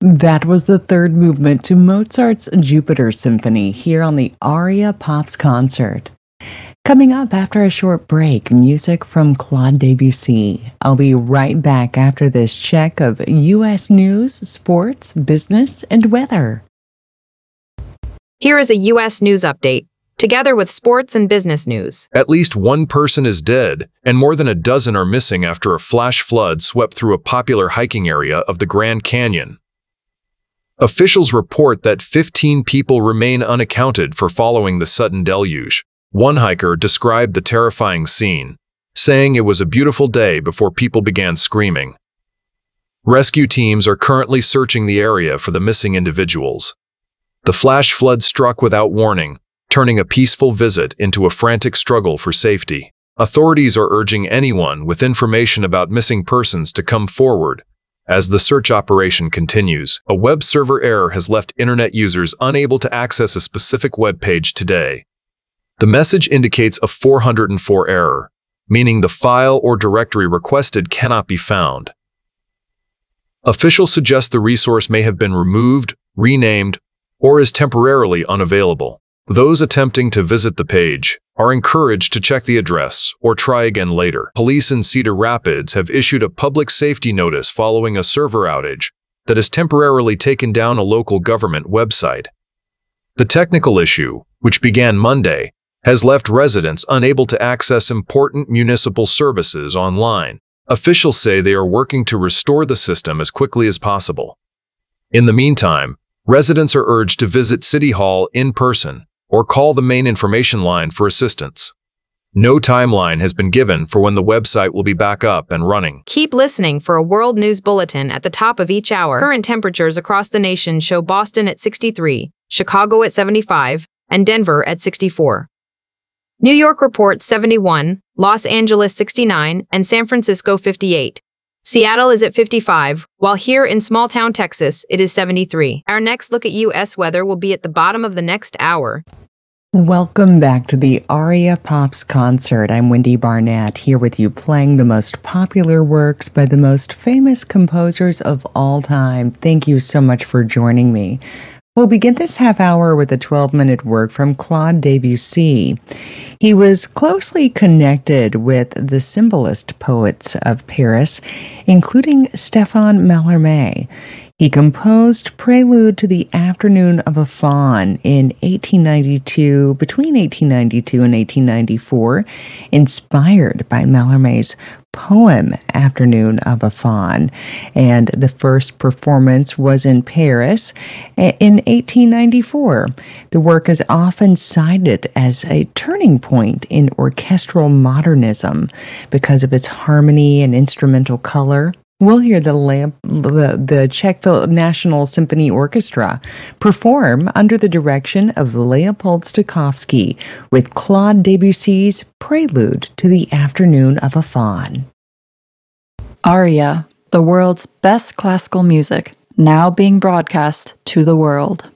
That was the third movement to Mozart's Jupiter Symphony here on the Aria Pops concert. Coming up after a short break, music from Claude Debussy. I'll be right back after this check of U.S. news, sports, business, and weather. Here is a U.S. news update, together with sports and business news. At least one person is dead, and more than a dozen are missing after a flash flood swept through a popular hiking area of the Grand Canyon. Officials report that 15 people remain unaccounted for following the sudden deluge. One hiker described the terrifying scene, saying it was a beautiful day before people began screaming. Rescue teams are currently searching the area for the missing individuals. The flash flood struck without warning, turning a peaceful visit into a frantic struggle for safety. Authorities are urging anyone with information about missing persons to come forward. As the search operation continues, a web server error has left internet users unable to access a specific web page today. The message indicates a 404 error, meaning the file or directory requested cannot be found. Officials suggest the resource may have been removed, renamed, or is temporarily unavailable. Those attempting to visit the page are encouraged to check the address or try again later. Police in Cedar Rapids have issued a public safety notice following a server outage that has temporarily taken down a local government website. The technical issue, which began Monday, has left residents unable to access important municipal services online. Officials say they are working to restore the system as quickly as possible. In the meantime, residents are urged to visit City Hall in person or call the main information line for assistance. No timeline has been given for when the website will be back up and running. Keep listening for a world news bulletin at the top of each hour. Current temperatures across the nation show Boston at 63, Chicago at 75, and Denver at 64. New York reports 71, Los Angeles 69, and San Francisco 58. Seattle is at 55, while here in small-town Texas, it is 73. Our next look at U.S. weather will be at the bottom of the next hour. Welcome back to the Aria Pops concert. I'm Wendy Barnett, here with you playing the most popular works by the most famous composers of all time. Thank you so much for joining me. We'll begin this half hour with a 12-minute work from Claude Debussy. He was closely connected with the symbolist poets of Paris, including Stéphane Mallarmé. He composed Prelude to the Afternoon of a Faun in 1892, between 1892 and 1894, inspired by Mallarmé's poem Afternoon of a Faun. And the first performance was in Paris in 1894. The work is often cited as a turning point in orchestral modernism because of its harmony and instrumental color. We'll hear the Czech National Symphony Orchestra perform under the direction of Leopold Stokowski with Claude Debussy's Prelude to the Afternoon of a Faun. Aria, the world's best classical music, now being broadcast to the world.